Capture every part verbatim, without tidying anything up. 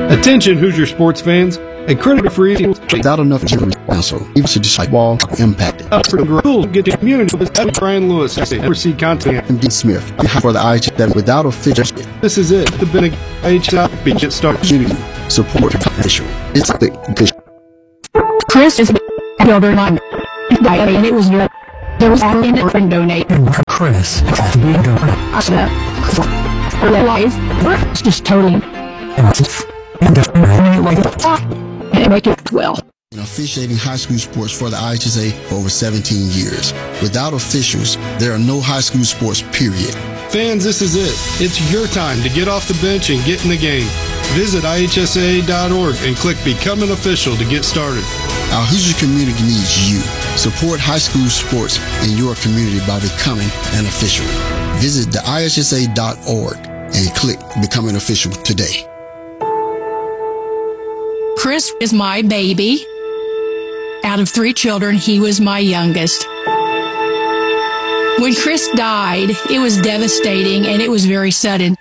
Attention Hoosier sports fans. A critical free without enough jury counsel, even to decide wall impacted. Rules get the community with Brian Lewis, Ever see content, and D. Smith for the I H that without official. This is it. The Bennett H be get started. Community support official. It's the official. Chris is builder line. And it was your. There was an orphan donate. Chris has been done. I said, for their life, it's just totally. And like and make it well. Officiating high school sports for the I H S A for over seventeen years. Without officials, there are no high school sports, period. Fans, this is it. It's your time to get off the bench and get in the game. Visit I H S A A dot org and click Become an Official to get started. Our Hoosier community needs you. Support high school sports in your community by becoming an official. Visit the I H S A dot org and click Become an Official today. Chris is my baby. Out of three children, he was my youngest. When Chris died, it was devastating and it was very sudden.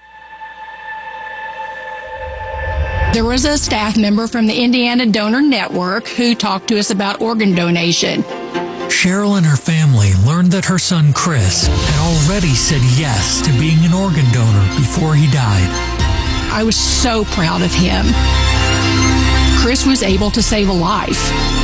There was a staff member from the Indiana Donor Network who talked to us about organ donation. Cheryl and her family learned that her son Chris had already said yes to being an organ donor before he died. I was so proud of him. Chris was able to save a life.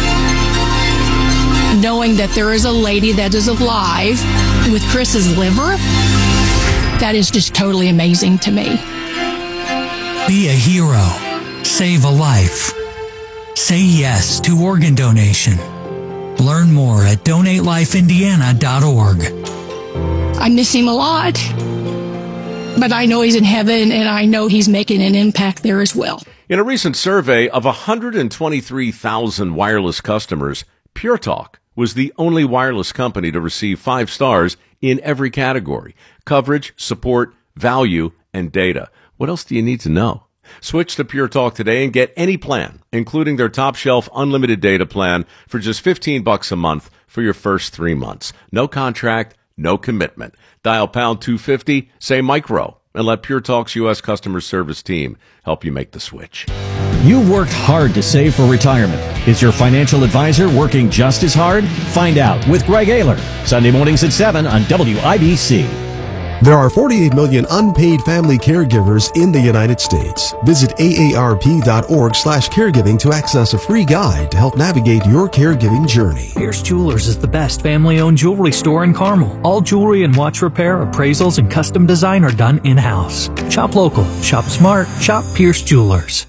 Knowing that there is a lady that is alive with Chris's liver, that is just totally amazing to me. Be a hero. Save a life. Say yes to organ donation. Learn more at donate life indiana dot org. I miss him a lot, but I know he's in heaven and I know he's making an impact there as well. In a recent survey of one hundred twenty-three thousand wireless customers, Pure Talk was the only wireless company to receive five stars in every category: coverage, support, value, and data. What else do you need to know? Switch to Pure Talk today and get any plan, including their top shelf unlimited data plan for just fifteen bucks a month for your first three months. No contract, no commitment. Dial pound two fifty, say micro, and let Pure Talk's U S customer service team help you make the switch. You've worked hard to save for retirement. Is your financial advisor working just as hard? Find out with Greg Ayler, Sunday mornings at seven on W I B C. There are forty-eight million unpaid family caregivers in the United States. Visit A A R P dot org slash caregiving to access a free guide to help navigate your caregiving journey. Pierce Jewelers is the best family-owned jewelry store in Carmel. All jewelry and watch repair, appraisals, and custom design are done in-house. Shop local, shop smart, shop Pierce Jewelers.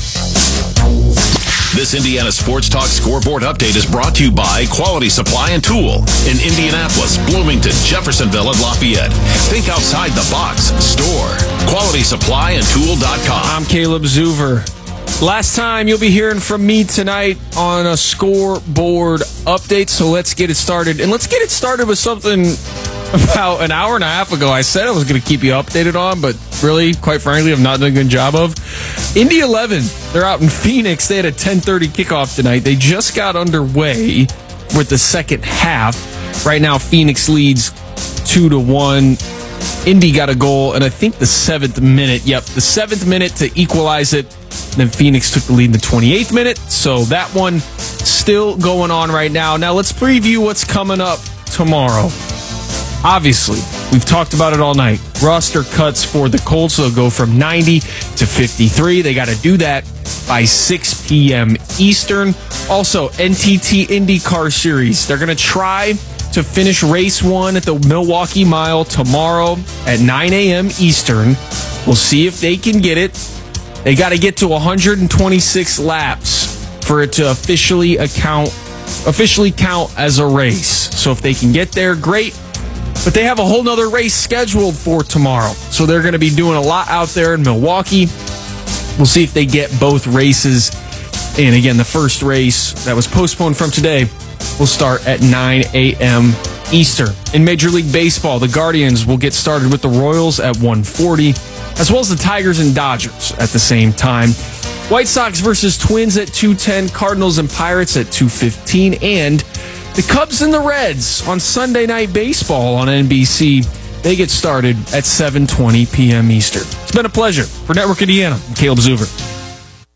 This Indiana Sports Talk Scoreboard Update is brought to you by Quality Supply and Tool in Indianapolis, Bloomington, Jeffersonville, and Lafayette. Think outside the box. Store. Quality Supply and Tool dot com. I'm Caleb Zuver. Last time you'll be hearing from me tonight on a scoreboard update, so let's get it started. And let's get it started with something about an hour and a half ago I said I was going to keep you updated on, but really, quite frankly, I've not done a good job of. Indy eleven, they're out in Phoenix. They had a ten thirty kickoff tonight. They just got underway with the second half. Right now, Phoenix leads two to one. Indy got a goal, and I think the seventh minute. Yep, the seventh minute to equalize it. Then Phoenix took the lead in the twenty-eighth minute. So that one still going on right now. Now let's preview what's coming up tomorrow. Obviously, we've talked about it all night. Roster cuts for the Colts will go from ninety to fifty-three. They got to do that by six p.m. Eastern. Also, N T T IndyCar Series. They're going to try to finish race one at the Milwaukee Mile tomorrow at nine a.m. Eastern. We'll see if they can get it. They got to get to one hundred twenty-six laps for it to officially account, officially count as a race. So if they can get there, great. But they have a whole nother race scheduled for tomorrow. So they're going to be doing a lot out there in Milwaukee. We'll see if they get both races. And again, the first race that was postponed from today will start at nine a.m. Eastern. In Major League Baseball, the Guardians will get started with the Royals at one forty, as well as the Tigers and Dodgers at the same time. White Sox versus Twins at two ten, Cardinals and Pirates at two fifteen, and the Cubs and the Reds on Sunday Night Baseball on N B C. They get started at seven twenty p.m. Eastern. It's been a pleasure. For Network Indiana, I'm Caleb Zuver.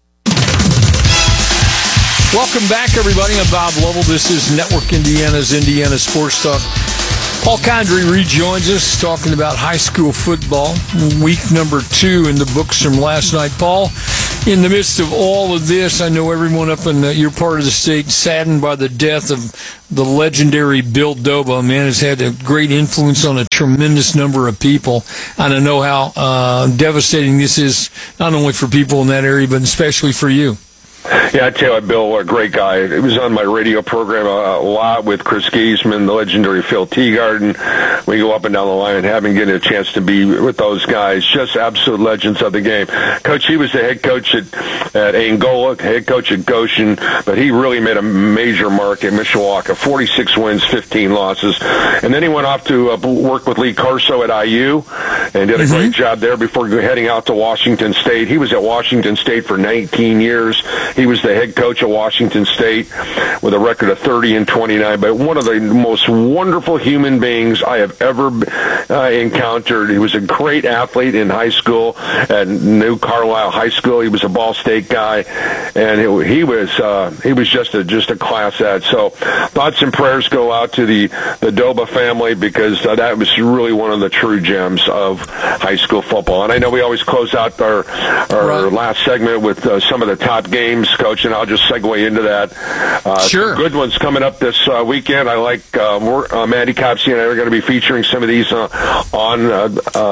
Welcome back, everybody. I'm Bob Lovell. This is Network Indiana's Indiana Sports Talk. Paul Condry rejoins us talking about high school football, week number two in the books from last night. Paul, in the midst of all of this, I know everyone up in the, your part of the state saddened by the death of the legendary Bill Doba. Man, has had a great influence on a tremendous number of people. And I know how uh, devastating this is, not only for people in that area, but especially for you. Yeah, I tell you what, Bill, what a great guy. He was on my radio program a, a lot with Chris Giesman, the legendary Phil Teagarden. We go up and down the line and haven't getting a chance to be with those guys. Just absolute legends of the game. Coach, he was the head coach at, at Angola, head coach at Goshen, but he really made a major mark at Mishawaka. forty-six wins, fifteen losses. And then he went off to uh, work with Lee Carso at I U and did a mm-hmm. great job there before heading out to Washington State. He was at Washington State for nineteen years. He was the head coach of Washington State with a record of thirty and twenty-nine, but one of the most wonderful human beings I have ever uh, encountered. He was a great athlete in high school at New Carlisle High School. He was a Ball State guy, and it, he was uh, he was just a just a class act. So thoughts and prayers go out to the the Doba family, because uh, that was really one of the true gems of high school football. And I know we always close out our our right. last segment with uh, some of the top games, Coach, and I'll just segue into that. Uh, sure. Good ones coming up this uh, weekend. I like uh, more, uh, Mandy Copsey and I are going to be featuring some of these uh, on uh,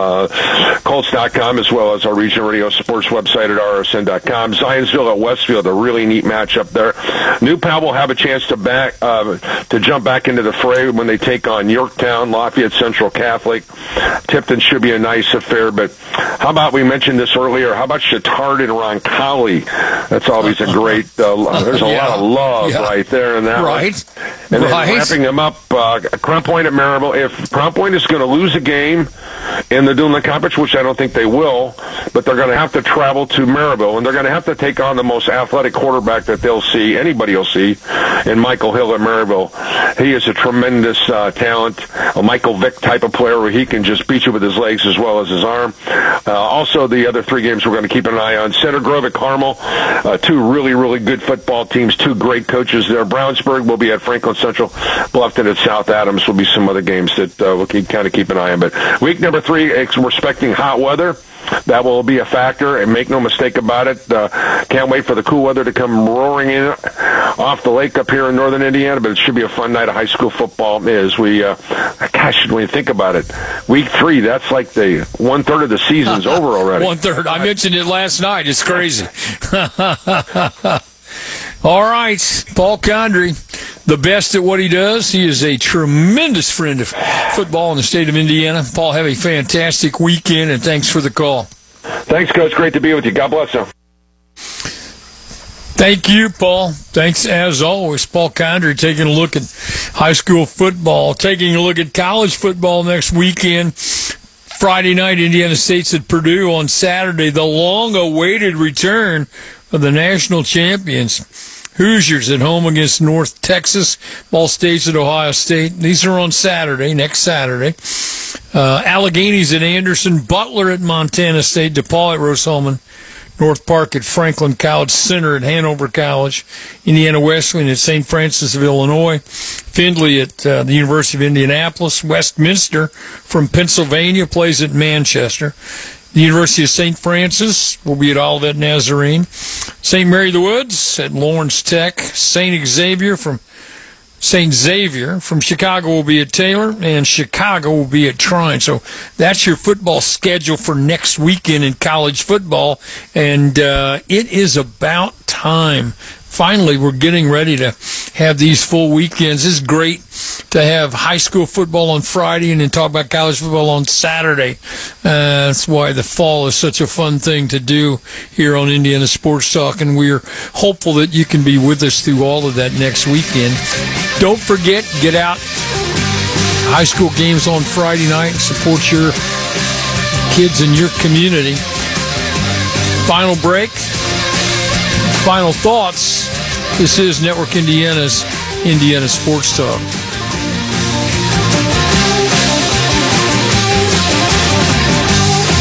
uh, Colts dot com as well as our regional radio sports website at R S N dot com. Zionsville at Westfield, a really neat matchup there. New Pal will have a chance to back uh, to jump back into the fray when they take on Yorktown, Lafayette Central Catholic. Tipton should be a nice affair, but how about, we mentioned this earlier, how about Chatard and Roncalli? That's always a great, uh, there's a yeah. lot of love yeah. right there in that right. one. And then right. wrapping them up, uh, Crown Point at Maribel. If Crown Point is going to lose a game in the Duneland Conference, which I don't think they will, but they're going to have to travel to Maribel, and they're going to have to take on the most athletic quarterback that they'll see, anybody will see, in Michael Hill at Maribel. He is a tremendous uh, talent, a Michael Vick type of player where he can just beat you with his legs as well as his arm. Uh, also, the other three games we're going to keep an eye on. Center Grove at Carmel, uh, two really, really good football teams, two great coaches there. Brownsburg will be at Franklin Central. Bluffton at South Adams will be some other games that uh, we'll keep, kind of keep an eye on. But week number three, we're expecting hot weather. That will be a factor, and make no mistake about it. Uh, can't wait for the cool weather to come roaring in off the lake up here in northern Indiana, but it should be a fun night of high school football. As we, uh, gosh, when you think about it, week three, that's like the one-third of the season's over already. One-third. I mentioned it last night. It's crazy. All right, Paul Condry, the best at what he does. He is a tremendous friend of football in the state of Indiana. Paul, have a fantastic weekend, and thanks for the call. Thanks, Coach. Great to be with you. God bless you. Thank you, Paul. Thanks, as always. Paul Condry taking a look at high school football, taking a look at college football next weekend. Friday night, Indiana State's at Purdue. On Saturday, the long-awaited return of the national champions. Hoosiers at home against North Texas. Ball State's at Ohio State. These are on Saturday, next Saturday. Uh, Alleghenies at Anderson. Butler at Montana State. DePaul at Rose-Hulman. North Park at Franklin College. Center at Hanover College. Indiana Wesleyan at Saint Francis of Illinois. Findlay at uh, the University of Indianapolis. Westminster from Pennsylvania plays at Manchester. The University of Saint Francis will be at Olivet Nazarene. Saint Mary the Woods at Lawrence Tech. Saint Xavier from Saint Xavier from Chicago will be at Taylor, and Chicago will be at Trine. So that's your football schedule for next weekend in college football, and uh, it is about time. Finally, we're getting ready to have these full weekends. It's great to have high school football on Friday and then talk about college football on Saturday. Uh, that's why the fall is such a fun thing to do here on Indiana Sports Talk, and we're hopeful that you can be with us through all of that next weekend. Don't forget, get out. High school games on Friday night. Support your kids in your community. Final break. Final thoughts. This is Network Indiana's Indiana Sports Talk.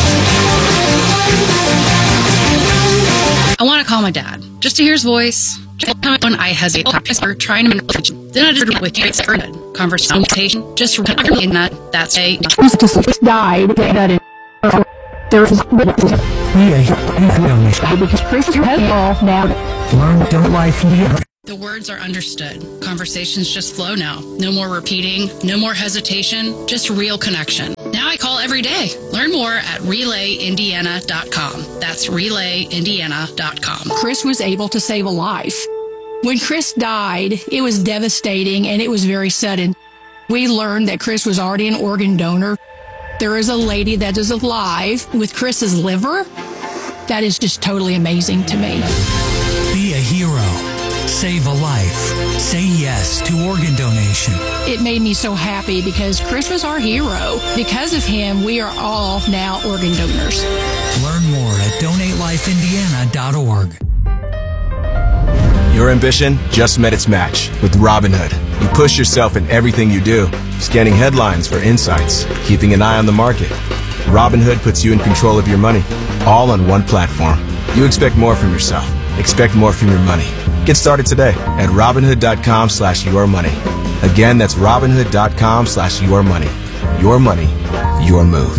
I want to call my dad, just to hear his voice, When I hesitate or trying to manage, then I just with traits for conversation. Just really in that that's a just died. There is because Chris has all now. Learn, don't life here. The words are understood. Conversations just flow now. No more repeating, no more hesitation, just real connection. Now I call every day. Learn more at relay indiana dot com. That's relay indiana dot com. Chris was able to save a life. When Chris died, it was devastating and it was very sudden. We learned that Chris was already an organ donor. There is a lady that is alive with Chris's liver. That is just totally amazing to me. Be a hero. Save a life. Say yes to organ donation. It made me so happy because Chris was our hero. Because of him, we are all now organ donors. Learn more at donate life indiana dot org. Your ambition just met its match with Robinhood. You push yourself in everything you do, scanning headlines for insights, keeping an eye on the market. Robinhood puts you in control of your money, all on one platform. You expect more from yourself. Expect more from your money. Get started today at Robinhood.com slash your money. Again, that's Robinhood.com slash your money. Your money, your move.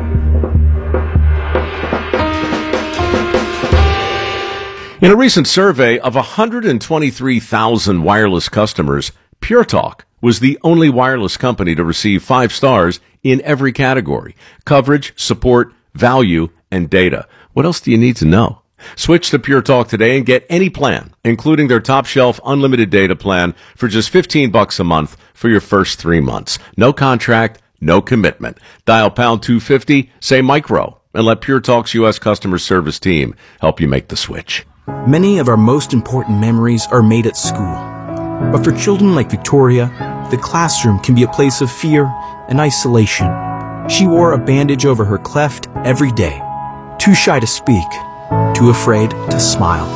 In a recent survey of one hundred twenty-three thousand wireless customers, Pure Talk was the only wireless company to receive five stars in every category: coverage, support, value, and data. What else do you need to know? Switch to Pure Talk today and get any plan, including their top shelf unlimited data plan for just fifteen bucks a month for your first three months. No contract, no commitment. Dial pound two fifty, say micro, and let Pure Talk's U S customer service team help you make the switch. Many of our most important memories are made at school. But for children like Victoria, the classroom can be a place of fear and isolation. She wore a bandage over her cleft every day, too shy to speak, too afraid to smile.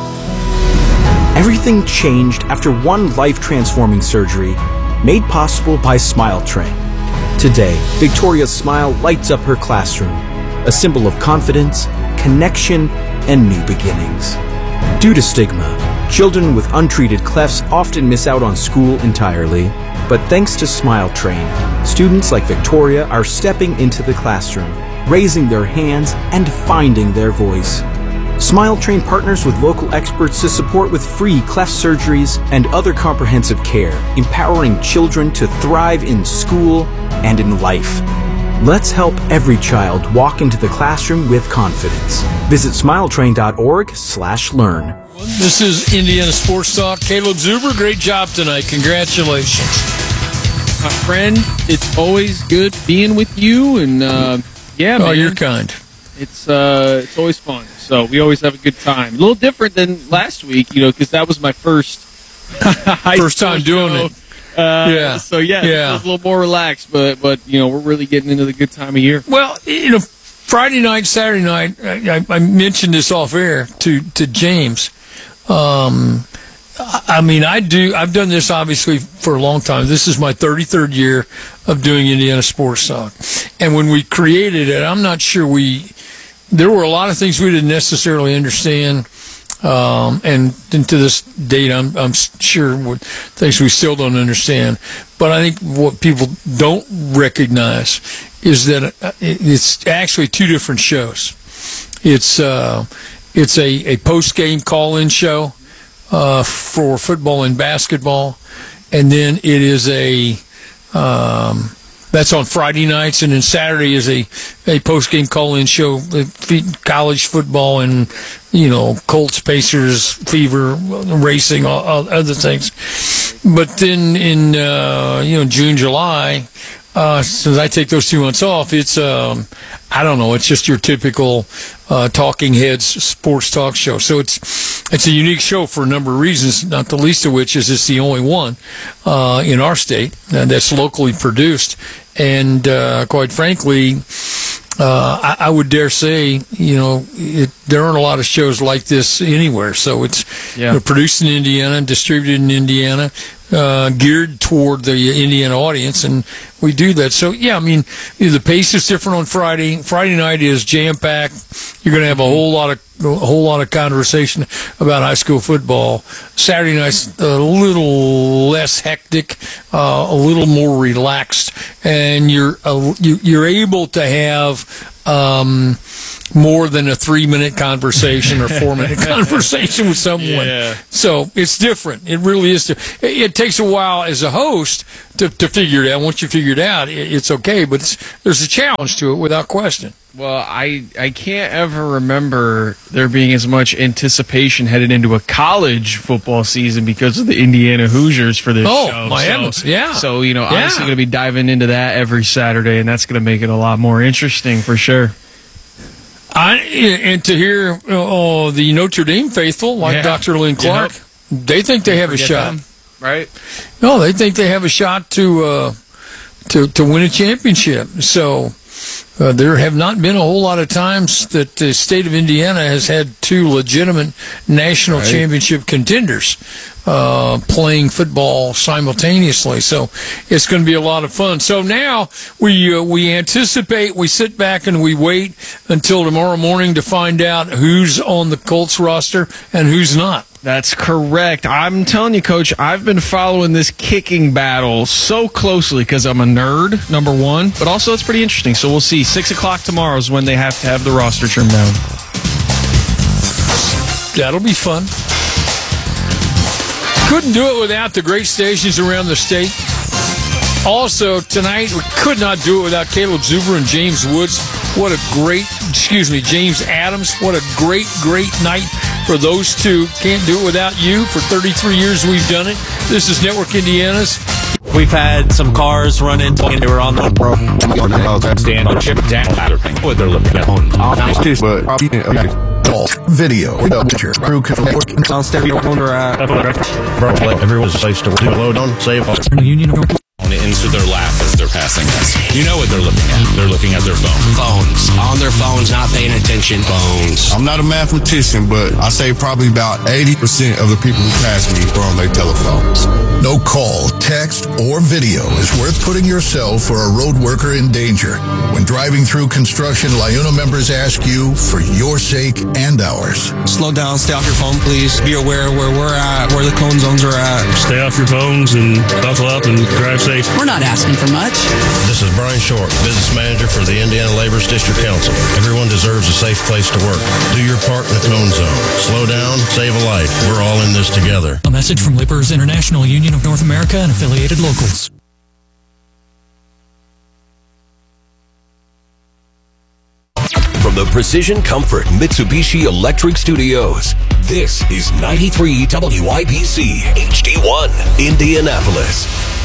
Everything changed after one life-transforming surgery made possible by Smile Train. Today, Victoria's smile lights up her classroom, a symbol of confidence, connection, and new beginnings. Due to stigma, children with untreated clefts often miss out on school entirely, but thanks to Smile Train, students like Victoria are stepping into the classroom, raising their hands, and finding their voice. Smile Train partners with local experts to support with free cleft surgeries and other comprehensive care, empowering children to thrive in school and in life. Let's help every child walk into the classroom with confidence. Visit smiletrain.org slash learn. This is Indiana Sports Talk. Caleb Zuber, great job tonight. Congratulations. My friend, it's always good being with you. And, uh, yeah, oh, man. you're kind. It's, uh, it's always fun. So we always have a good time. A little different than last week, you know, because that was my first first time doing show. it. Uh, yeah. So, yeah, yeah. it's a little more relaxed, but, but, you know, we're really getting into the good time of year. Well, you know, Friday night, Saturday night, I, I mentioned this off air to, to James. Um, I mean, I do, I've done this obviously for a long time. This is my thirty-third year of doing Indiana Sports Talk. And when we created it, I'm not sure we, there were a lot of things we didn't necessarily understand. Um, and, and to this date, I'm, I'm sure what things we still don't understand. But I think what people don't recognize is that it's actually two different shows. It's, uh, it's a, a post-game call-in show, uh, for football and basketball. And then it is a, um, that's on Friday nights, and then Saturday is a, a post-game call-in show, college football and, you know, Colts, Pacers, Fever, racing, all, all other things. But then in, uh, you know, June, July, uh, since I take those two months off, it's, um, I don't know, it's just your typical uh, Talking Heads sports talk show. So it's it's a unique show for a number of reasons, not the least of which is it's the only one uh, in our state uh, that's locally produced. And uh, quite frankly, uh, I, I would dare say, you know, it, there aren't a lot of shows like this anywhere. So it's yeah. you know, produced in Indiana, distributed in Indiana, uh, geared toward the Indiana audience, and we do that. So, yeah, I mean, the pace is different on Friday. Friday night is jam-packed. You're going to have a whole lot of a whole lot of conversation about high school football. Saturday night's a little less hectic, uh, a little more relaxed, and you're uh, you, you're able to have um, more than a three-minute conversation or four-minute conversation with someone. Yeah. So it's different. It really is. It, it takes a while as a host to, to figure it out. Once you figure it out, it, it's okay, but it's, there's a challenge to it without question. Well, I I can't ever remember there being as much anticipation headed into a college football season because of the Indiana Hoosiers for this oh, show. my so, heavens, yeah. So, you know, yeah. obviously going to be diving into that every Saturday, and that's going to make it a lot more interesting for sure. I, and to hear oh, the Notre Dame faithful, like Yeah. Doctor Lynn Clark, yep. they think they have a shot. Them, right? No, they think they have a shot to uh, to to win a championship. So uh, there have not been a whole lot of times that the state of Indiana has had two legitimate national right. championship contenders uh, playing football simultaneously. So it's going to be a lot of fun. So now we uh, we anticipate, we sit back and we wait until tomorrow morning to find out who's on the Colts roster and who's not. That's correct. I'm telling you, Coach, I've been following this kicking battle so closely because I'm a nerd, number one, but also it's pretty interesting. So we'll see. Six o'clock tomorrow is when they have to have the roster trimmed down. That'll be fun. Couldn't do it without the great stations around the state. Also, tonight, we could not do it without Caleb Zuber and James Woods. What a great, excuse me, James Adams. What a great, great night for those two. Can't do it without you. For thirty-three years we've done it. This is Network Indiana's. We've had some cars run into, and they were on the road. Stand on ship down, what they're looking at. Video. Crew can on stereo. Everyone's place to load on, save Union into their lap as they're passing us. You know what they're looking at. They're looking at their phone. Phones. On their phones, not paying attention. Phones. I'm not a mathematician, but I say probably about eighty percent of the people who pass me are on their telephones. No call, text, or video is worth putting yourself or a road worker in danger. When driving through construction, LIUNA members ask you for your sake and ours. Slow down, stay off your phone, please. Be aware where we're at, where the cone zones are at. Stay off your phones and buckle up and drive safe. We're not asking for much. This is Brian Short, business manager for the Indiana Labor's District Council. Everyone deserves a safe place to work. Do your part in the cone zone. Slow down, save a life. We're all in this together. A message from Laborers International Union of North America and affiliated locals. From the Precision Comfort Mitsubishi Electric Studios, this is ninety-three W I B C H D one, Indianapolis.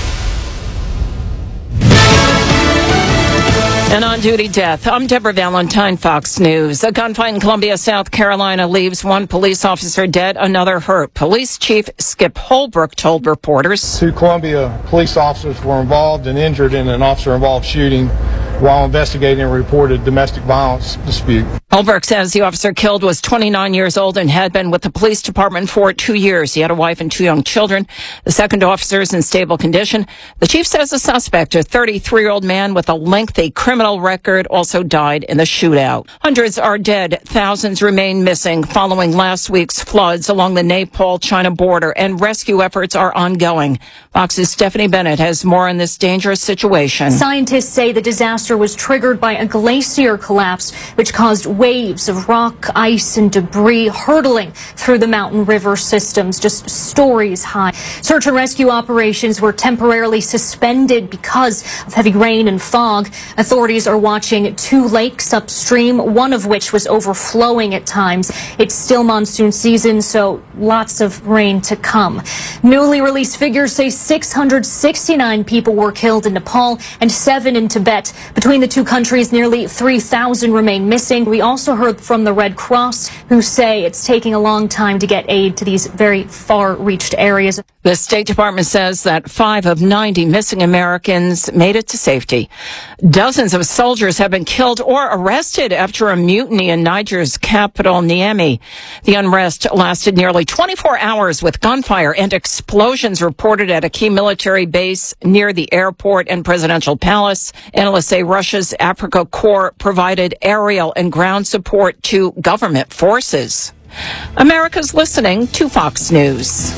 An on-duty death. I'm Deborah Valentine, Fox News. A gunfight in Columbia, South Carolina leaves one police officer dead, another hurt. Police Chief Skip Holbrook told reporters. Two Columbia police officers were involved and injured in an officer-involved shooting while investigating a reported domestic violence dispute. Holbrook says the officer killed was twenty-nine years old and had been with the police department for two years. He had a wife and two young children. The second officer is in stable condition. The chief says the suspect, a thirty-three-year-old man with a lengthy criminal record, also died in the shootout. Hundreds are dead. Thousands remain missing following last week's floods along the Nepal-China border, and rescue efforts are ongoing. Fox's Stephanie Bennett has more on this dangerous situation. Scientists say the disaster was triggered by a glacier collapse, which caused waves of rock, ice, and debris hurtling through the mountain river systems, just stories high. Search and rescue operations were temporarily suspended because of heavy rain and fog. Authorities are watching two lakes upstream, one of which was overflowing at times. It's still monsoon season, so lots of rain to come. Newly released figures say six hundred sixty-nine people were killed in Nepal and seven in Tibet. Between the two countries, nearly three thousand remain missing. We also heard from the Red Cross, who say it's taking a long time to get aid to these very far-reached areas. The State Department says that five of ninety missing Americans made it to safety. Dozens of soldiers have been killed or arrested after a mutiny in Niger's capital, Niamey. The unrest lasted nearly twenty-four hours with gunfire and explosions reported at a key military base near the airport and presidential palace. Analysts say Russia's Africa Corps provided aerial and ground support to government forces. America's listening to Fox News.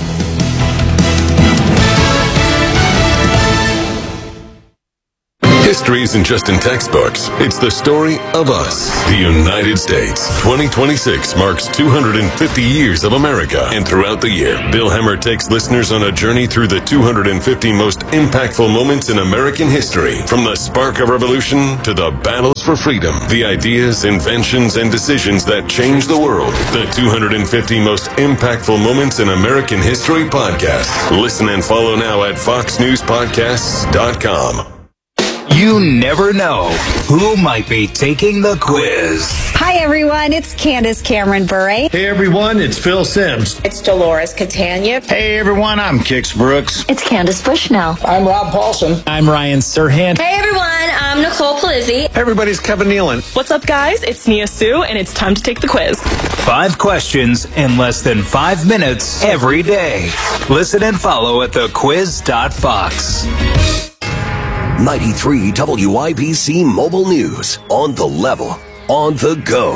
History isn't just in textbooks. It's the story of us, the United States. twenty twenty-six marks two hundred fifty years of America. And throughout the year, Bill Hemmer takes listeners on a journey through the two hundred fifty most impactful moments in American history. From the spark of revolution to the battles for freedom. The ideas, inventions, and decisions that changed the world. The two hundred fifty most impactful moments in American history podcast. Listen and follow now at fox news podcasts dot com. You never know who might be taking the quiz. Hi, everyone. It's Candace Cameron Bure. Hey, everyone. It's Phil Sims. It's Dolores Catania. Hey, everyone. I'm Kix Brooks. It's Candace Bushnell. I'm Rob Paulson. I'm Ryan Serhant. Hey, everyone. I'm Nicole Palizzi. Hey, everybody's Kevin Nealon. What's up, guys? It's Nia Sue, and it's time to take the quiz. Five questions in less than five minutes every day. Listen and follow at the quiz dot fox. ninety-three W I B C Mobile News. On the level. On the go.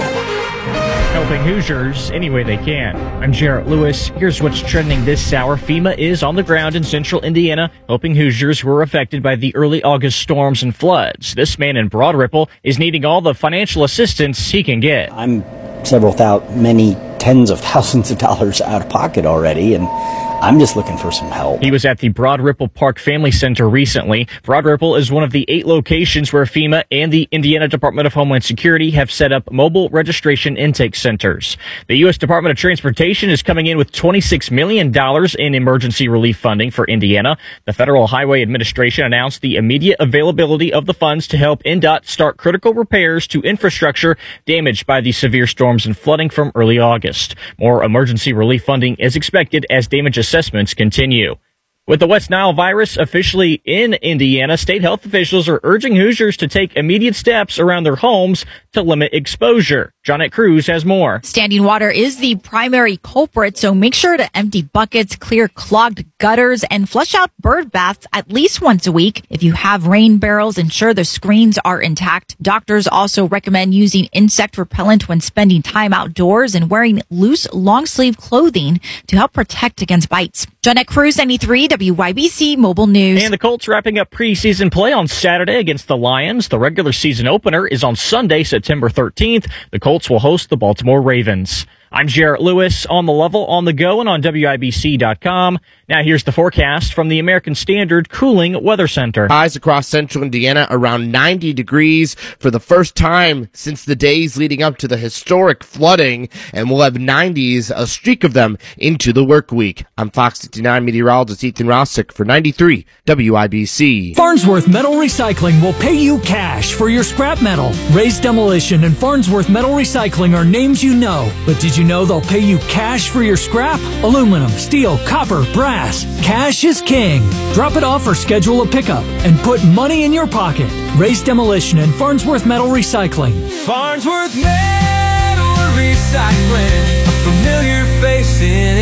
Helping Hoosiers any way they can. I'm Jarrett Lewis. Here's what's trending this hour. FEMA is on the ground in central Indiana, helping Hoosiers who were affected by the early August storms and floods. This man in Broad Ripple is needing all the financial assistance he can get. I'm several thousand, many tens of thousands of dollars out of pocket already, and I'm just looking for some help. He was at the Broad Ripple Park Family Center recently. Broad Ripple is one of the eight locations where FEMA and the Indiana Department of Homeland Security have set up mobile registration intake centers. The U S Department of Transportation is coming in with twenty-six million dollars in emergency relief funding for Indiana. The Federal Highway Administration announced the immediate availability of the funds to help N D O T start critical repairs to infrastructure damaged by the severe storms and flooding from early August. More emergency relief funding is expected as damage assessments continue. With the West Nile virus officially in Indiana, state health officials are urging Hoosiers to take immediate steps around their homes to limit exposure. Johnette Cruz has more. Standing water is the primary culprit, so make sure to empty buckets, clear clogged gutters, and flush out bird baths at least once a week. If you have rain barrels, ensure the screens are intact. Doctors also recommend using insect repellent when spending time outdoors and wearing loose, long-sleeve clothing to help protect against bites. Johnette Cruz, ninety-three W Y B C Mobile News. And the Colts wrapping up preseason play on Saturday against the Lions. The regular season opener is on Sunday, September thirteenth. The Colts will host the Baltimore Ravens. I'm Jarrett Lewis, on the level, on the go, and on W I B C dot com. Now here's the forecast from the American Standard Cooling Weather Center. Highs across central Indiana around ninety degrees for the first time since the days leading up to the historic flooding, and we'll have nineties, a streak of them, into the work week. I'm Fox fifty-nine meteorologist Ethan Rossick for ninety-three W I B C. Farnsworth Metal Recycling will pay you cash for your scrap metal. Raised Demolition and Farnsworth Metal Recycling are names you know, but did you know they'll pay you cash for your scrap? Aluminum, steel, copper, brass. Cash is king. Drop it off or schedule a pickup and put money in your pocket. Raised Demolition and Farnsworth Metal Recycling. Farnsworth Metal Recycling, a familiar face in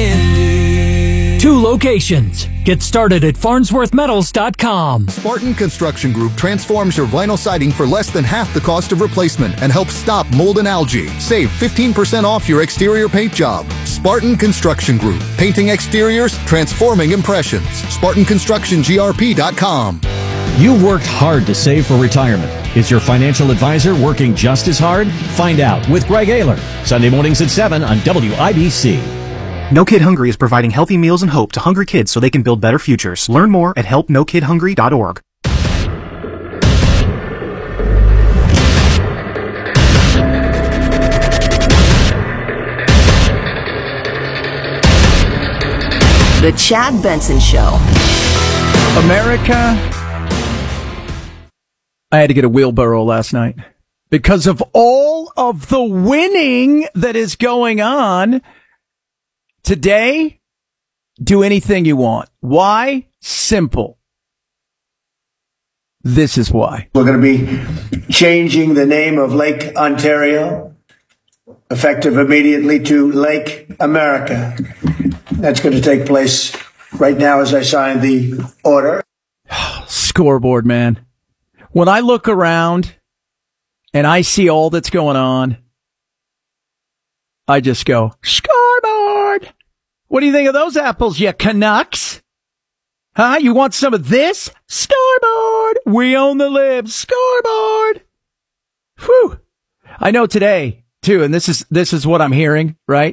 Indy. Two locations. Get started at farnsworth metals dot com. Spartan Construction Group transforms your vinyl siding for less than half the cost of replacement and helps stop mold and algae. Save fifteen percent off your exterior paint job. Spartan Construction Group. Painting exteriors, transforming impressions. Spartan Construction G R P dot com. You've worked hard to save for retirement. Is your financial advisor working just as hard? Find out with Greg Ayler. Sunday mornings at seven on W I B C. No Kid Hungry is providing healthy meals and hope to hungry kids so they can build better futures. Learn more at help no kid hungry dot org. The Chad Benson Show. America I had to get a wheelbarrow last night because of all of the winning that is going on today. Do anything you want. Why? Simple. This is why. We're going to be changing the name of Lake Ontario, effective immediately, to Lake America. That's going to take place right now as I sign the order. Scoreboard, man. When I look around and I see all that's going on, I just go, scoreboard. What do you think of those apples, you Canucks? Huh? You want some of this? Scoreboard. We own the libs. Scoreboard. Whew. I know today, too, and this is this is what I'm hearing, right?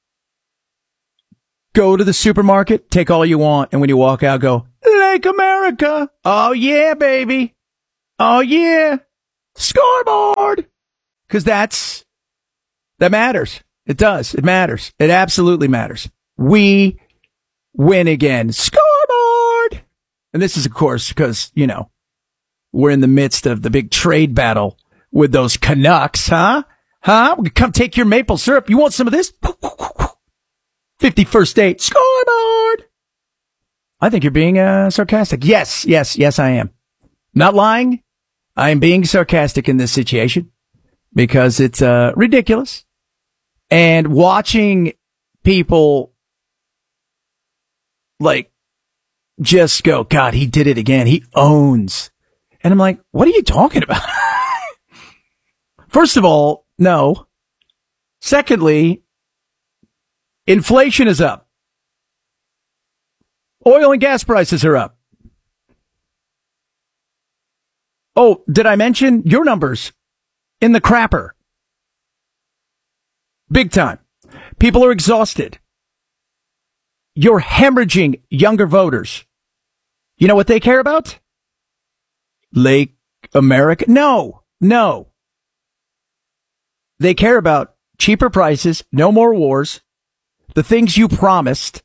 Go to the supermarket, take all you want, and when you walk out, go, Lake America. Oh, yeah, baby. Oh, yeah. Scoreboard. Because that's, that matters. It does. It matters. It absolutely matters. We win again. Scoreboard. And this is, of course, because, you know, we're in the midst of the big trade battle with those Canucks, huh? Huh? Come take your maple syrup. You want some of this? fifty-first date. Scoreboard. I think you're being uh, sarcastic. Yes, yes, yes, I am. Not lying. I am being sarcastic in this situation because it's uh, ridiculous. And watching people like just go, God, he did it again. He owns. And I'm like, what are you talking about? First of all, no. Secondly, inflation is up. Oil and gas prices are up. Oh, did I mention your numbers in the crapper? Big time. People are exhausted. You're hemorrhaging younger voters. You know what they care about? Lake America? No, no. They care about cheaper prices, no more wars, the things you promised,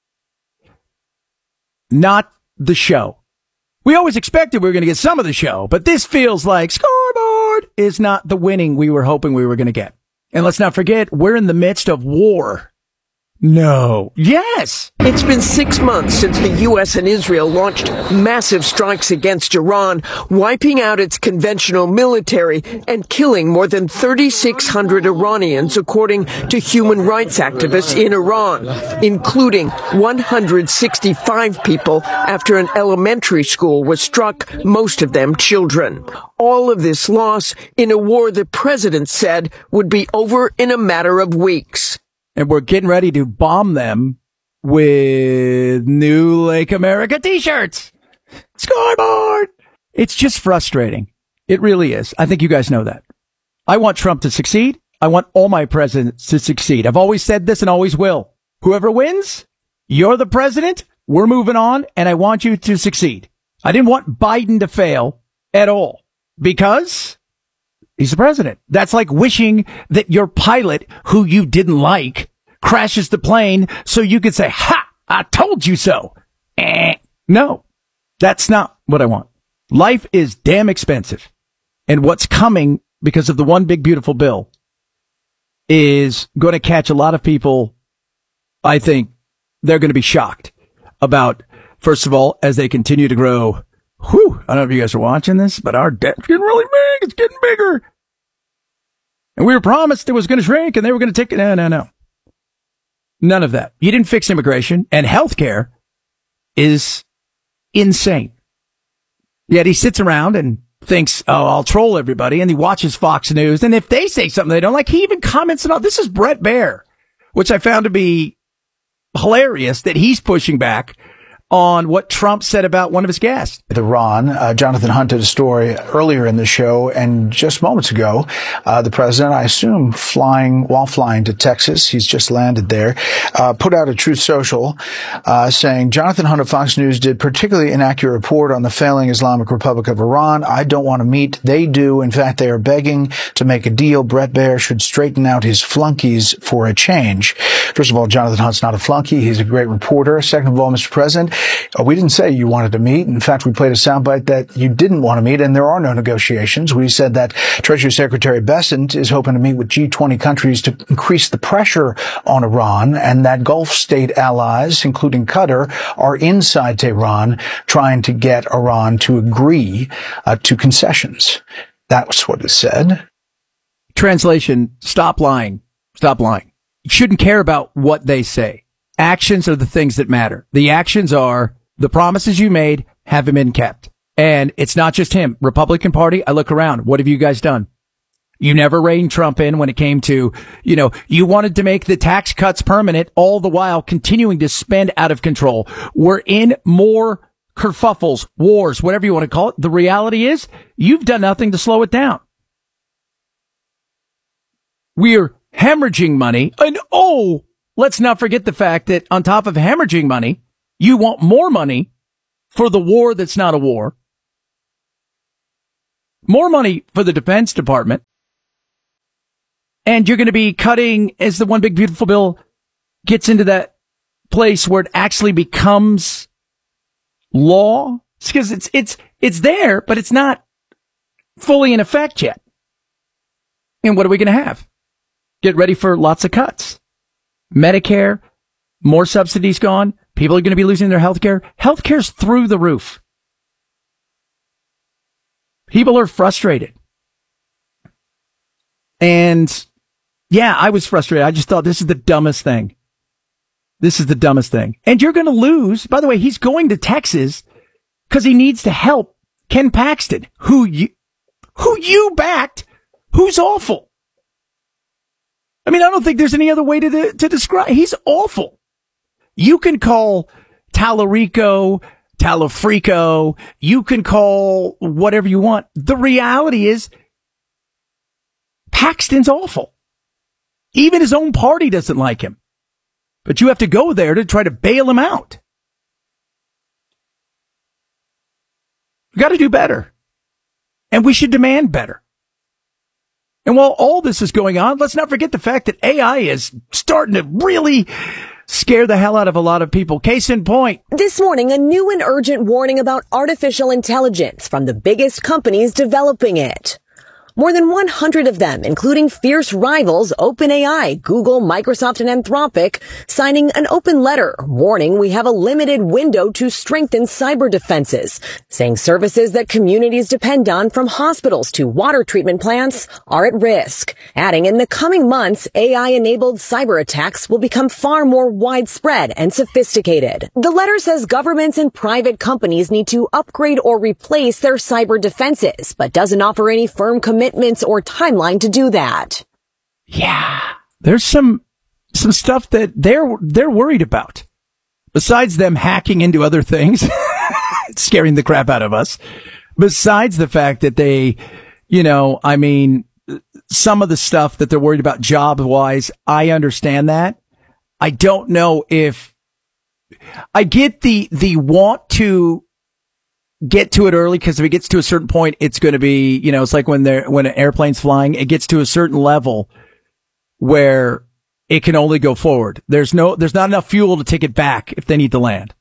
not the show. We always expected we were going to get some of the show, but this feels like scoreboard is not the winning we were hoping we were going to get. And let's not forget, we're in the midst of war. No. Yes. It's been six months since the U S and Israel launched massive strikes against Iran, wiping out its conventional military and killing more than thirty-six hundred Iranians, according to human rights activists in Iran, including one hundred sixty-five people after an elementary school was struck, most of them children. All of this loss in a war the president said would be over in a matter of weeks. And we're getting ready to bomb them with new Lake America t-shirts. Scoreboard. It's just frustrating. It really is. I think you guys know that. I want Trump to succeed. I want all my presidents to succeed. I've always said this and always will. Whoever wins, you're the president. We're moving on, and I want you to succeed. I didn't want Biden to fail at all because he's the president. That's like wishing that your pilot, who you didn't like, crashes the plane so you could say, ha, I told you so. Eh. No, that's not what I want. Life is damn expensive. And what's coming because of the one big beautiful bill is going to catch a lot of people. I think they're going to be shocked about, first of all, as they continue to grow. Whew, I don't know if you guys are watching this, but our debt's getting really big. It's getting bigger. And we were promised it was going to shrink and they were going to take it. No, no, no. None of that. You didn't fix immigration, and healthcare is insane. Yet he sits around and thinks, oh, I'll troll everybody. And he watches Fox News. And if they say something they don't like, he even comments on, this is Brett Baer, which I found to be hilarious that he's pushing back on what Trump said about one of his guests. With Iran, uh, Jonathan Hunt did a story earlier in the show, and just moments ago, uh, the president, I assume, flying while flying to Texas, he's just landed there, uh, put out a Truth Social uh, saying, Jonathan Hunt of Fox News did particularly inaccurate report on the failing Islamic Republic of Iran. I don't want to meet. They do. In fact, they are begging to make a deal. Brett Baer should straighten out his flunkies for a change. First of all, Jonathan Hunt's not a flunky. He's a great reporter. Second of all, Mister President, uh, we didn't say you wanted to meet. In fact, we played a soundbite that you didn't want to meet, and there are no negotiations. We said that Treasury Secretary Bessent is hoping to meet with G twenty countries to increase the pressure on Iran, and that Gulf state allies, including Qatar, are inside Tehran trying to get Iran to agree uh, to concessions. That's what it said. Translation, stop lying. Stop lying. You shouldn't care about what they say. Actions are the things that matter. The actions are the promises you made haven't been kept. And it's not just him. Republican Party, I look around. What have you guys done? You never reined Trump in when it came to, you know, you wanted to make the tax cuts permanent, all the while continuing to spend out of control. We're in more kerfuffles, wars, whatever you want to call it. The reality is you've done nothing to slow it down. We're hemorrhaging money. And oh, let's not forget the fact that on top of hemorrhaging money, you want more money for the war that's not a war. More money for the Defense Department. And you're going to be cutting, as the One Big Beautiful Bill gets into that place where it actually becomes law. Because it's, it's, it's there, but it's not fully in effect yet. And what are we going to have? Get ready for lots of cuts. Medicare, more subsidies gone. People are going to be losing their health care. Health care's through the roof. People are frustrated. And yeah, I was frustrated. I just thought this is the dumbest thing. This is the dumbest thing. And you're going to lose. By the way, he's going to Texas because he needs to help Ken Paxton, who you, who you backed, who's awful. I mean, I don't think there's any other way to, to describe. He's awful. You can call Tallarico, Talafrico. You can call whatever you want. The reality is Paxton's awful. Even his own party doesn't like him. But you have to go there to try to bail him out. We got to do better. And we should demand better. And while all this is going on, let's not forget the fact that A I is starting to really scare the hell out of a lot of people. Case in point. This morning, a new and urgent warning about artificial intelligence from the biggest companies developing it. More than one hundred of them, including fierce rivals OpenAI, Google, Microsoft, and Anthropic, signing an open letter warning we have a limited window to strengthen cyber defenses, saying services that communities depend on, from hospitals to water treatment plants, are at risk. Adding, in the coming months, A I-enabled cyber attacks will become far more widespread and sophisticated. The letter says governments and private companies need to upgrade or replace their cyber defenses, but doesn't offer any firm commitment or timeline to do that. Yeah, there's some some stuff that they're they're worried about. Besides them hacking into other things, scaring the crap out of us. Besides the fact that they, you know, I mean, some of the stuff that they're worried about job wise, I understand that. I don't know if I get the the want to get to it early, because if it gets to a certain point, it's going to be, you know, it's like when they're, when an airplane's flying, it gets to a certain level where it can only go forward. There's no, there's not enough fuel to take it back if they need to land.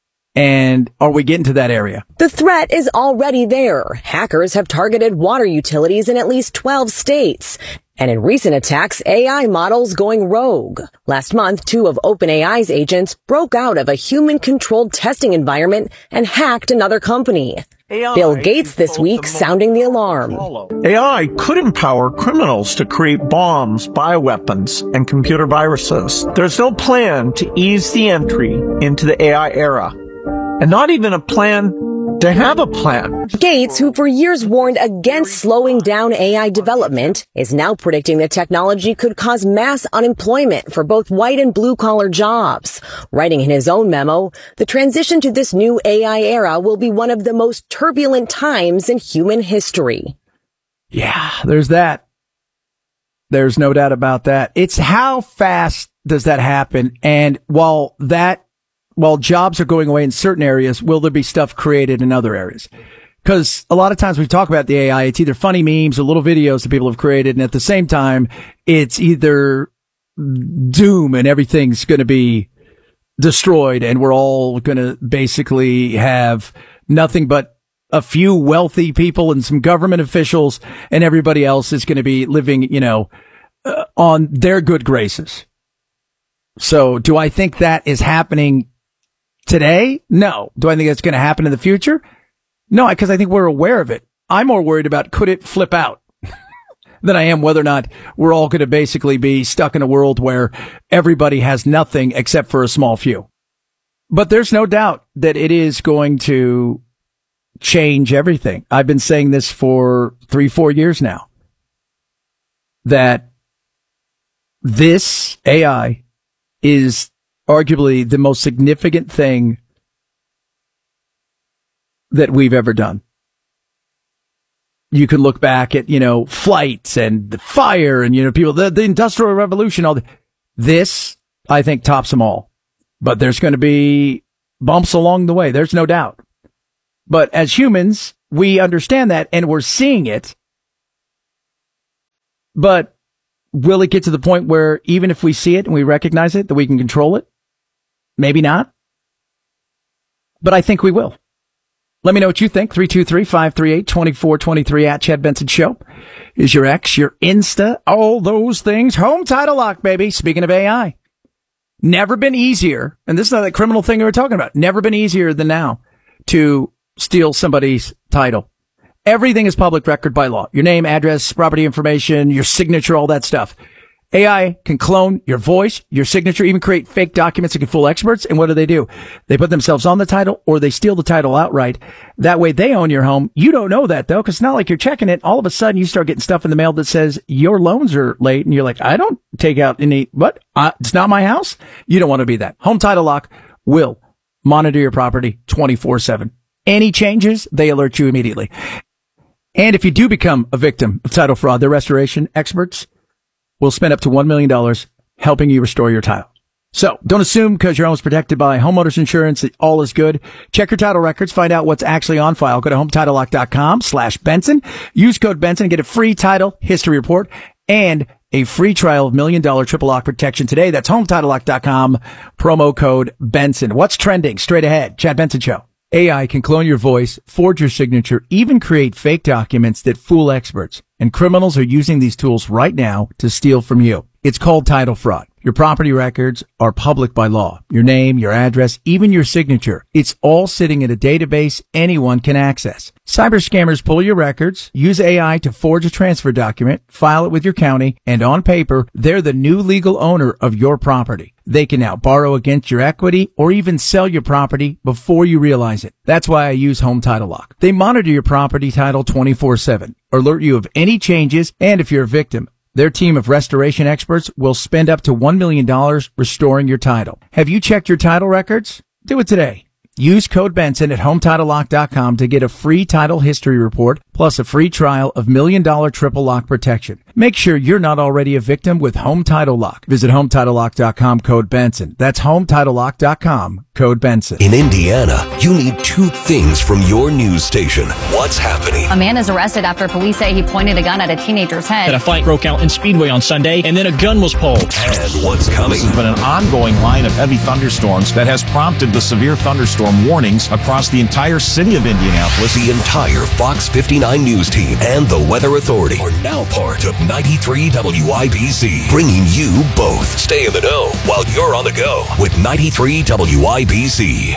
And are we getting to that area? The threat is already there. Hackers have targeted water utilities in at least twelve states. And in recent attacks, A I models going rogue. Last month, two of OpenAI's agents broke out of a human-controlled testing environment and hacked another company. A I Bill Gates this week sounding the alarm. A I could empower criminals to create bombs, bioweapons, and computer viruses. There's no plan to ease the entry into the A I era, and not even a plan to have a plan. Gates, who for years warned against slowing down A I development, is now predicting the technology could cause mass unemployment for both white and blue-collar jobs. Writing in his own memo, the transition to this new A I era will be one of the most turbulent times in human history. Yeah, there's that. There's no doubt about that. It's how fast does that happen? And while that While jobs are going away in certain areas, will there be stuff created in other areas? Because a lot of times we talk about the A I, it's either funny memes or little videos that people have created. And at the same time, it's either doom and everything's going to be destroyed and we're all going to basically have nothing but a few wealthy people and some government officials, and everybody else is going to be living, you know, uh, on their good graces. So do I think that is happening today? No. Do I think that's going to happen in the future? No, because I think we're aware of it. I'm more worried about could it flip out than I am whether or not we're all going to basically be stuck in a world where everybody has nothing except for a small few. But there's no doubt that it is going to change everything. I've been saying this for three, four years now, that this A I is arguably the most significant thing that we've ever done. You can look back at, you know, flights and the fire and, you know, people, the, the Industrial Revolution, all the, this, I think, tops them all. But there's going to be bumps along the way. There's no doubt. But as humans, we understand that and we're seeing it. But will it get to the point where even if we see it and we recognize it, that we can control it? Maybe not. But I think we will. Let me know what you think. three two three, five three eight, two four two three at Chad Benson Show is your X, your Insta, all those things. Home title lock, baby. Speaking of A I, never been easier. And this is not that criminal thing we were talking about. Never been easier than now to steal somebody's title. Everything is public record by law. Your name, address, property information, your signature, all that stuff. A I can clone your voice, your signature, even create fake documents that can fool experts. And what do they do? They put themselves on the title or they steal the title outright. That way they own your home. You don't know that though, because it's not like you're checking it. All of a sudden you start getting stuff in the mail that says your loans are late. And you're like, I don't take out any, what? Uh, it's not my house. You don't want to be that. Home Title Lock will monitor your property twenty-four seven. Any changes, they alert you immediately. And if you do become a victim of title fraud, the restoration experts will spend up to one million dollars helping you restore your title. So don't assume because your home is protected by homeowners insurance that all is good. Check your title records. Find out what's actually on file. Go to home title lock dot com slash Benson. Use code Benson and get a free title history report and a free trial of million dollar triple lock protection today. That's home title lock dot com. Promo code Benson. What's trending? Straight ahead. Chad Benson Show. A I can clone your voice, forge your signature, even create fake documents that fool experts. And criminals are using these tools right now to steal from you. It's called title fraud. Your property records are public by law. Your name, your address, even your signature. It's all sitting in a database anyone can access. Cyber scammers pull your records, use A I to forge a transfer document, file it with your county, and on paper, they're the new legal owner of your property. They can now borrow against your equity or even sell your property before you realize it. That's why I use Home Title Lock. They monitor your property title twenty-four seven, alert you of any changes, and if you're a victim, their team of restoration experts will spend up to one million dollars restoring your title. Have you checked your title records? Do it today. Use code Benson at home title lock dot com to get a free title history report plus a free trial of million dollar triple lock protection. Make sure you're not already a victim with Home Title Lock. Visit home title lock dot com, code Benson. That's home title lock dot com, code Benson. In Indiana, you need two things from your news station. What's happening? A man is arrested after police say he pointed a gun at a teenager's head. A fight broke out in Speedway on Sunday, and then a gun was pulled. And what's coming? This has been an ongoing line of heavy thunderstorms that has prompted the severe thunderstorm warnings across the entire city of Indianapolis. The entire Fox fifty-nine News team and the Weather Authority are now part of ninety-three W I B C, bringing you both. Stay in the know while you're on the go with ninety-three W I B C.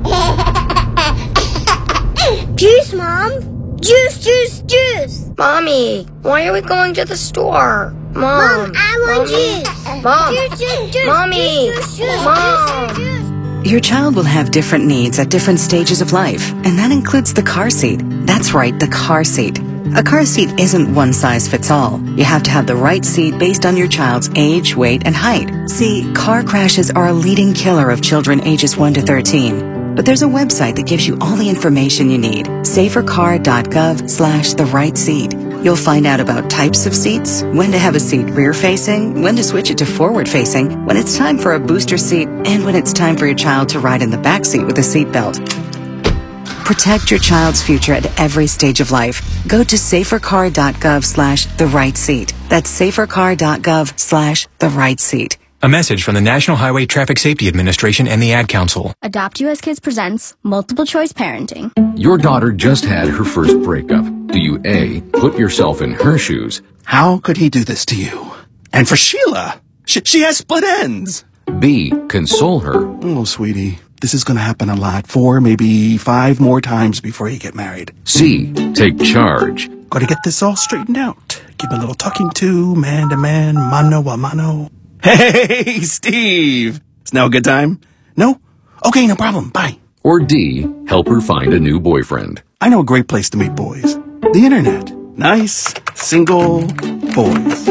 Juice, Mom! Juice, juice, juice! Mommy, why are we going to the store? Mom, Mom I want Mommy. Juice! Mom! Juice, juice, juice! Mommy! Juice, juice, Mom! Juice, juice. Your child will have different needs at different stages of life, and that includes the car seat. That's right, the car seat. A car seat isn't one size fits all. You have to have the right seat based on your child's age, weight, and height. See, car crashes are a leading killer of children ages one to thirteen. But there's a website that gives you all the information you need. safercar.gov slash the right seat. You'll find out about types of seats, when to have a seat rear-facing, when to switch it to forward-facing, when it's time for a booster seat, and when it's time for your child to ride in the back seat with a seatbelt. Protect your child's future at every stage of life. Go to safercar.gov slash the right seat. That's safercar.gov slash the right seat. A message from the National Highway Traffic Safety Administration and the Ad Council. Adopt U S Kids presents Multiple Choice Parenting. Your daughter just had her first breakup. Do you A, put yourself in her shoes? How could he do this to you? And for Sheila, she, she has split ends. B, console her. Oh, sweetie, this is going to happen a lot. Four, maybe five more times before you get married. C, take charge. Got to get this all straightened out. Give a little talking to, man to man, mano a mano. Hey, Steve! It's now a good time? No? Okay, no problem. Bye. Or D, help her find a new boyfriend. I know a great place to meet boys. The internet. Nice, single boys.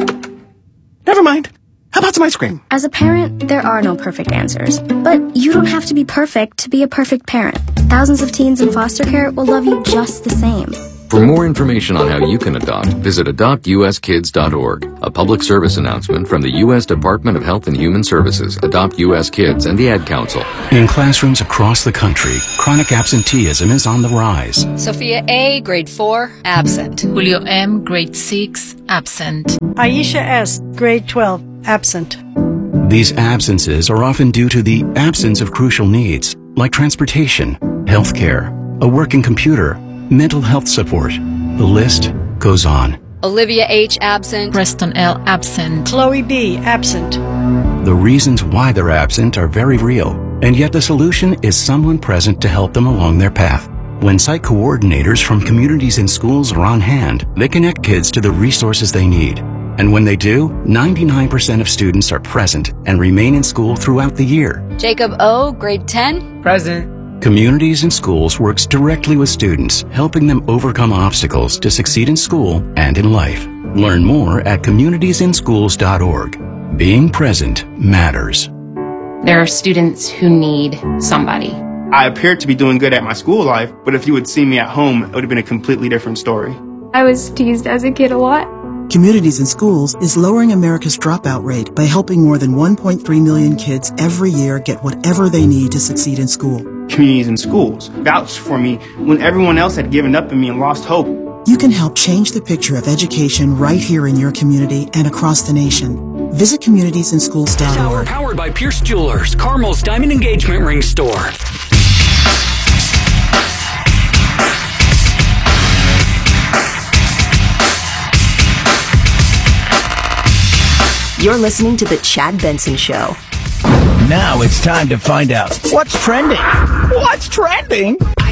Never mind. How about some ice cream? As a parent, there are no perfect answers. But you don't have to be perfect to be a perfect parent. Thousands of teens in foster care will love you just the same. For more information on how you can adopt, visit adopt u s kids dot org. A public service announcement from the U S Department of Health and Human Services, Adopt U S Kids, and the Ad Council. In classrooms across the country, chronic absenteeism is on the rise. Sophia A., grade four, absent. Julio M., grade six, absent. Aisha S., grade twelve, absent. These absences are often due to the absence of crucial needs, like transportation, health care, a working computer, mental health support. The list goes on. Olivia H. absent. Preston L. absent. Chloe B. absent. The reasons why they're absent are very real, and yet the solution is someone present to help them along their path. When site coordinators from communities and schools are on hand, they connect kids to the resources they need. And when they do, ninety-nine percent of students are present and remain in school throughout the year. Jacob O., grade ten. Present. Communities and Schools works directly with students, helping them overcome obstacles to succeed in school and in life. Learn more at communities in schools dot org. Being present matters. There are students who need somebody. I appeared to be doing good at my school life, but if you had seen me at home, it would have been a completely different story. I was teased as a kid a lot. Communities in Schools is lowering America's dropout rate by helping more than one point three million kids every year get whatever they need to succeed in school. Communities in Schools vouched for me when everyone else had given up on me and lost hope. You can help change the picture of education right here in your community and across the nation. Visit communities in schools dot org. Powered by Pierce Jewelers, Carmel's Diamond Engagement Ring Store. You're listening to The Chad Benson Show. Now it's time to find out what's trending. What's trending? I